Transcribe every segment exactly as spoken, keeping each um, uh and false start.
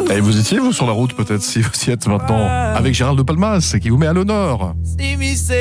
Et vous étiez, vous, sur la route, peut-être, si vous y êtes maintenant, avec Gérald de Palmas, qui vous met à l'honneur. Et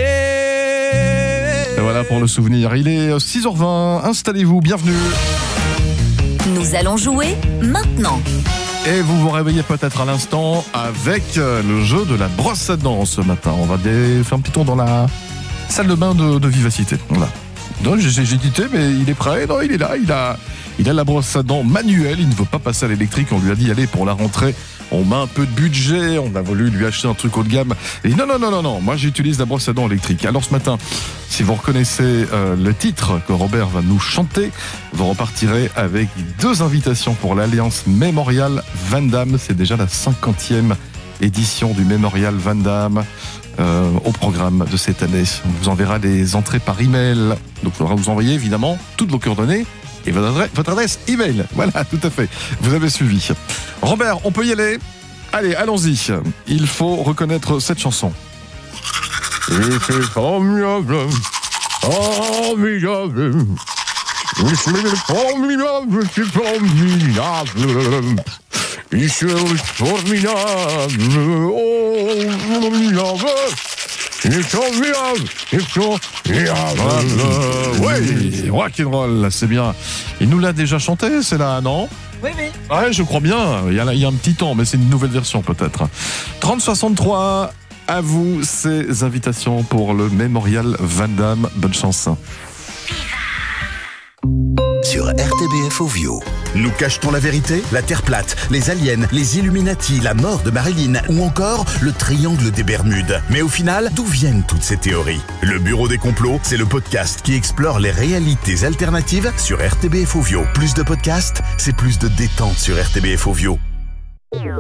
voilà pour le souvenir. Il est six heures vingt, installez-vous, bienvenue. Nous allons jouer maintenant. Et vous vous réveillez peut-être à l'instant avec le jeu de la brosse à dents ce matin. On va dé- faire un petit tour dans la salle de bain de, de Vivacité. Voilà. Donc j'ai hésité, mais il est prêt. Non, il est là. Il a, il a la brosse à dents manuelle. Il ne veut pas passer à l'électrique. On lui a dit, allez, pour la rentrée, on met un peu de budget. On a voulu lui acheter un truc haut de gamme. Et non, non, non, non, non. Moi, j'utilise la brosse à dents électrique. Alors ce matin, si vous reconnaissez euh, le titre que Robert va nous chanter, vous repartirez avec deux invitations pour l'Alliance Mémorial Van Damme. C'est déjà la cinquantième édition du Mémorial Van Damme. Euh, au programme de cette année. On vous enverra les entrées par email. Donc, il faudra vous envoyer évidemment toutes vos coordonnées et votre adresse, votre adresse email. Voilà, tout à fait. Vous avez suivi. Robert, on peut y aller ? Allez, allons-y. Il faut reconnaître cette chanson. Et c'est formidable, formidable. C'est formidable, c'est formidable. Il c'est formidable, oh, formidable, il est formidable, il est formidable. Oui, rock'n'roll, c'est bien. Il nous l'a déjà chanté, c'est là, non ? Oui, oui. Ouais, je crois bien. Il y a, il y a un petit temps, mais c'est une nouvelle version peut-être. trente soixante-trois, à vous ces invitations pour le Mémorial Van Damme. Bonne chance. Sur R T B F Ovio. Nous cachetons la vérité, la Terre plate, les aliens, les Illuminati, la mort de Marilyn ou encore le triangle des Bermudes. Mais au final, d'où viennent toutes ces théories ? Le Bureau des complots, c'est le podcast qui explore les réalités alternatives sur R T B F Ovio. Plus de podcasts, c'est plus de détente sur R T B F Ovio.